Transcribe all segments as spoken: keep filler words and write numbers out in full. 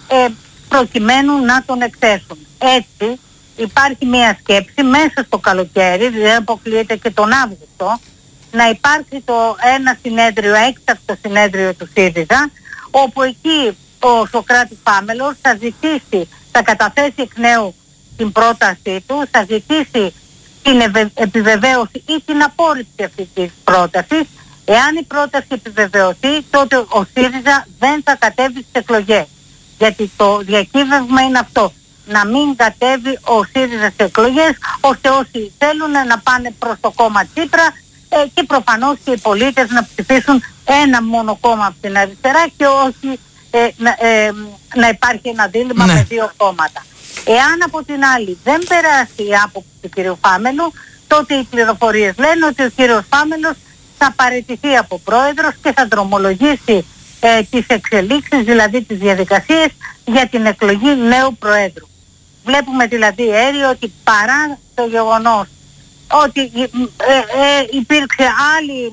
ε, προκειμένου να τον εκθέσουν. Έτσι υπάρχει μια σκέψη μέσα στο καλοκαίρι, δεν αποκλείεται και τον Αύγουστο, να υπάρξει το ένα συνέδριο, έκτακτο συνέδριο του ΣΥΡΙΖΑ, όπου εκεί ο Σωκράτης Φάμελος θα ζητήσει, θα καταθέσει εκ νέου την πρότασή του, θα ζητήσει την επιβεβαίωση ή την απόρριψη αυτής της πρότασης. Εάν η πρόταση επιβεβαιωθεί, τότε ο ΣΥΡΙΖΑ δεν θα κατέβει στις εκλογές. Γιατί το διακύβευμα είναι αυτό, να μην κατέβει ο ΣΥΡΙΖΑ στις εκλογές, ώστε όσοι θέλουν να πάνε προς το κόμμα Τσίπρα ε, και προφανώς και οι πολίτες να ψηφίσουν ένα μόνο κόμμα από την αριστερά και όχι ε, να, ε, να υπάρχει ένα δίλημμα ναι. με δύο κόμματα. Εάν από την άλλη δεν περάσει η άποψη του κ. Φάμελου, τότε οι πληροφορίες λένε ότι ο κ. Φάμελος θα παραιτηθεί από πρόεδρος και θα δρομολογήσει ε, τις εξελίξεις, δηλαδή τις διαδικασίες για την εκλογή νέου προέδρου. Βλέπουμε δηλαδή Έρη ότι παρά το γεγονός ότι ε, ε, υπήρξε άλλη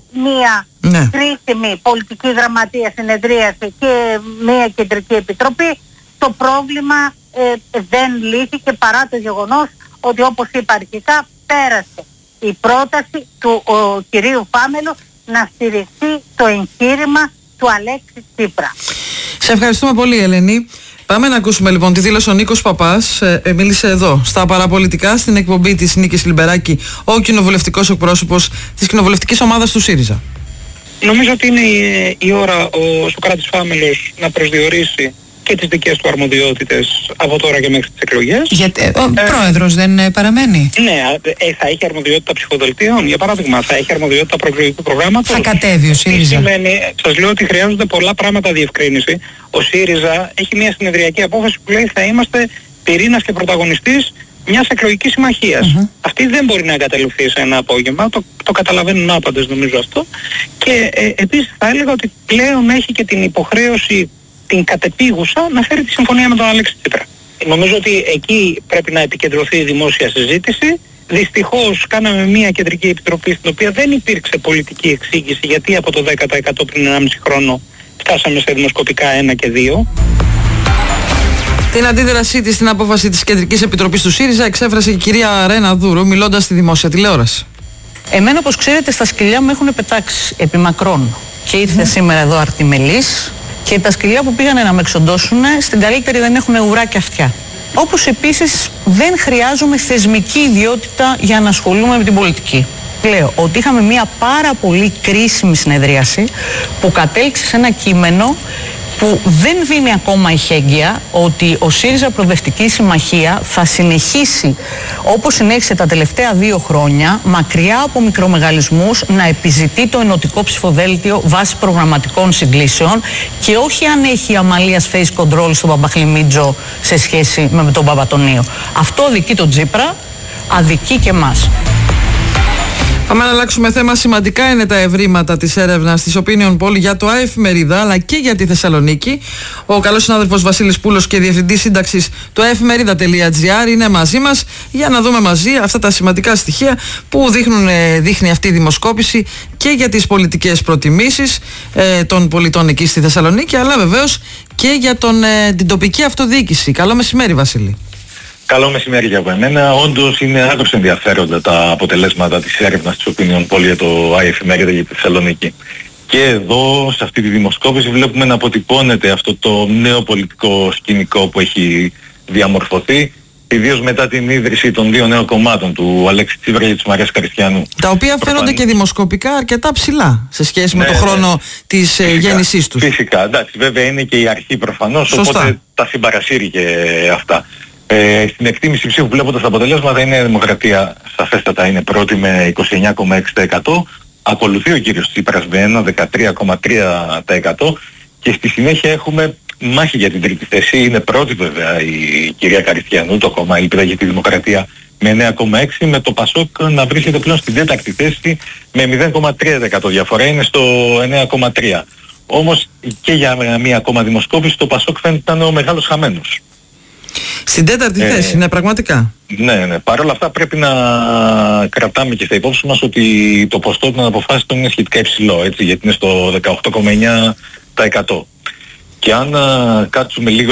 μία ναι. κρίσιμη πολιτική γραμματεία συνεδρίαση και μία κεντρική επιτροπή, το πρόβλημα ε, δεν λύθηκε παρά το γεγονός ότι, όπως είπα αρχικά, πέρασε η πρόταση του ο, κυρίου Φάμελου να στηριχθεί το εγχείρημα του Αλέξη Τσίπρα. Σε ευχαριστούμε πολύ, Ελένη. Πάμε να ακούσουμε λοιπόν τη δήλωση ο Νίκος Παπάς, ε, ε, μίλησε εδώ στα παραπολιτικά στην εκπομπή της Νίκης Λιμπεράκη, ο κοινοβουλευτικός εκπρόσωπος της κοινοβουλευτικής ομάδας του ΣΥΡΙΖΑ. Νομίζω ότι είναι η, η ώρα ο Σωκράτης Φάμελος να προσδιορίσει και τις δικές του αρμοδιότητες από τώρα και μέχρι τις εκλογές. Γιατί ο ε, πρόεδρος δεν ε, παραμένει. Ναι, ε, θα έχει αρμοδιότητα ψηφοδελτίων, για παράδειγμα, θα έχει αρμοδιότητα προεκλογικού προγράμματος. Θα κατέβει ο ΣΥΡΙΖΑ. Σημαίνει, σας λέω ότι χρειάζονται πολλά πράγματα διευκρίνηση. Ο ΣΥΡΙΖΑ έχει μια συνεδριακή απόφαση που λέει θα είμαστε πυρήνας και πρωταγωνιστής μιας εκλογικής συμμαχίας. Mm-hmm. Αυτή δεν μπορεί να εγκαταλειφθεί σε ένα απόγευμα, το, το καταλαβαίνουν άπαντες νομίζω αυτό. Και ε, επίσης θα έλεγα ότι πλέον έχει και την υποχρέωση, την κατεπίγουσα, να φέρει τη συμφωνία με τον Αλέξη Τσίπρα. Νομίζω ότι εκεί πρέπει να επικεντρωθεί η δημόσια συζήτηση. Δυστυχώς κάναμε μια κεντρική επιτροπή στην οποία δεν υπήρξε πολιτική εξήγηση, γιατί από το δέκα τοις εκατό πριν ενάμιση χρόνο φτάσαμε σε δημοσκοπικά ένα και δύο. Την αντίδρασή της στην απόφαση της Κεντρικής Επιτροπής του ΣΥΡΙΖΑ εξέφρασε η κυρία Ρένα Δούρου μιλώντας στη δημόσια τηλεόραση. Εμένα, όπως ξέρετε, στα σκυλιά μου έχουν πετάξει επί μακρόν και ήρθε mm. σήμερα εδώ αρτιμελής και τα σκυλιά που πήγανε να με εξοντώσουν στην καλύτερη δεν έχουν ουρά και αυτιά. Όπως επίσης δεν χρειάζομαι θεσμική ιδιότητα για να ασχολούμαι με την πολιτική. Λέω ότι είχαμε μια πάρα πολύ κρίσιμη συνεδρίαση που κατέληξε σε ένα κείμενο που δεν δίνει ακόμα εχέγγυα ότι ο ΣΥΡΙΖΑ Προοδευτική Συμμαχία θα συνεχίσει όπως συνέχισε τα τελευταία δύο χρόνια, μακριά από μικρομεγαλισμούς, να επιζητεί το ενωτικό ψηφοδέλτιο βάσει προγραμματικών συγκλήσεων και όχι αν έχει αμαλίας face control στον Παπαχλημίτζο σε σχέση με τον Παπατονίο. Αυτό αδικεί τον Τσίπρα, αδικεί και εμάς. Πάμε να αλλάξουμε θέμα. Σημαντικά είναι τα ευρήματα της έρευνας της Opinion Poll για το Αεφημερίδα αλλά και για τη Θεσσαλονίκη. Ο καλός συνάδελφος Βασίλης Πούλος και διευθυντής σύνταξης του αεφημερίδα.gr είναι μαζί μας για να δούμε μαζί αυτά τα σημαντικά στοιχεία που δείχνουν, δείχνει αυτή η δημοσκόπηση και για τις πολιτικές προτιμήσεις ε, των πολιτών εκεί στη Θεσσαλονίκη, αλλά βεβαίως και για τον, ε, την τοπική αυτοδιοίκηση. Καλό μεσημέρι, Βασίλη. Καλό μεσημέρι για εμένα. Όντως είναι άκρως ενδιαφέροντα τα αποτελέσματα της έρευνας της Opinion Poll για το Αεφημερίδα για τη Θεσσαλονίκη. Και εδώ, σε αυτή τη δημοσκόπηση, βλέπουμε να αποτυπώνεται αυτό το νέο πολιτικό σκηνικό που έχει διαμορφωθεί, ιδίως μετά την ίδρυση των δύο νέων κομμάτων, του Αλέξη Τσίπρα και της Μαρίας Καριστιανού. Τα οποία φαίνονται και δημοσκοπικά αρκετά ψηλά σε σχέση ναι, με το χρόνο ναι. της φυσικά, γέννησής τους. Φυσικά, εντάξει, βέβαια είναι και η αρχή προφανώς, σωστά. Οπότε τα συμπαρασύρει και αυτά. Ε, στην εκτίμηση ψήφου βλέποντας τα αποτελέσματα, η Νέα Δημοκρατία σαφέστατα είναι πρώτη με είκοσι εννιά κόμμα έξι τοις εκατό, ακολουθεί ο κύριος Τσίπρας με ένα δεκατρία κόμμα τρία τοις εκατό και στη συνέχεια έχουμε μάχη για την τρίτη θέση. Είναι πρώτη βέβαια η κυρία Καριστιανού, το κόμμα Ελπίδα για τη Δημοκρατία, με εννέα κόμμα έξι τοις εκατό, με το Πασόκ να βρίσκεται πλέον στην τέταρτη θέση με μηδέν κόμμα τρία τοις εκατό διαφορά, είναι στο εννέα κόμμα τρία τοις εκατό. Όμως και για μία ακόμα δημοσκόπηση το Πασόκ φαίνεται να είναι ο μεγάλος χαμένος. Στην τέταρτη ε, θέση, ναι, πραγματικά. Ναι, ναι. Παρ' όλα αυτά πρέπει να κρατάμε και στα υπόψη μας ότι το ποσοστό των αποφάσεων είναι σχετικά υψηλό, έτσι, γιατί είναι στο δεκαοκτώ κόμμα εννέα τοις εκατό. Και αν α, κάτσουμε λίγο